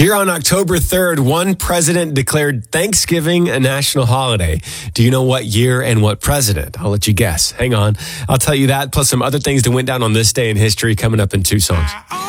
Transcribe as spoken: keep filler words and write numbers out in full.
Here on October third, one president declared Thanksgiving a national holiday. Do you know what year and what president? I'll let you guess. Hang on. I'll tell you that, plus some other things that went down on this day in history coming up in two songs.